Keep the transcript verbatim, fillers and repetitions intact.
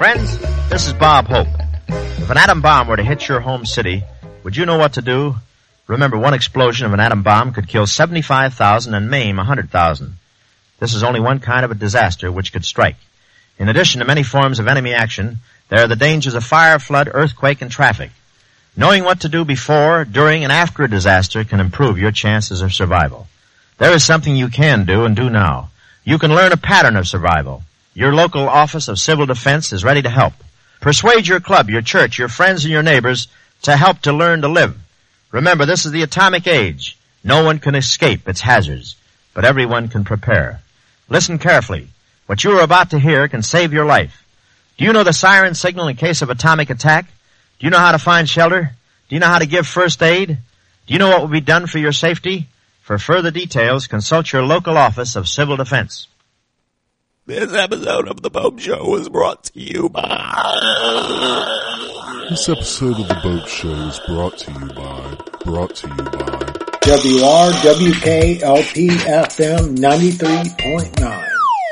Friends, this is Bob Hope. If an atom bomb were to hit your home city, would you know what to do? Remember, one explosion of an atom bomb could kill seventy-five thousand and maim one hundred thousand. This is only one kind of a disaster which could strike. In addition to many forms of enemy action, there are the dangers of fire, flood, earthquake, and traffic. Knowing what to do before, during, and after a disaster can improve your chances of survival. There is something you can do and do now. You can learn a pattern of survival. Your local Office of Civil Defense is ready to help. Persuade your club, your church, your friends, and your neighbors to help to learn to live. Remember, this is the atomic age. No one can escape its hazards, but everyone can prepare. Listen carefully. What you are about to hear can save your life. Do you know the siren signal in case of atomic attack? Do you know how to find shelter? Do you know how to give first aid? Do you know what will be done for your safety? For further details, consult your local Office of Civil Defense. This episode of The Boat Show was brought to you by... This episode of The Boat Show is brought to you by... Brought to you by... W R W K L P F M ninety-three point nine.